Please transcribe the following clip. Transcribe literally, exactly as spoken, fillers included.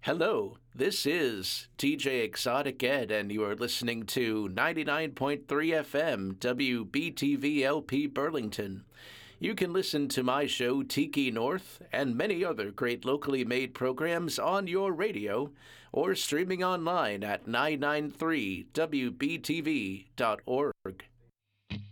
Hello, this is T J Exotic Ed, and you are listening to ninety-nine point three F M W B T V L P Burlington. You can listen to my show Tiki North and many other great locally made programs on your radio or streaming online at nine ninety-three W B T V dot org.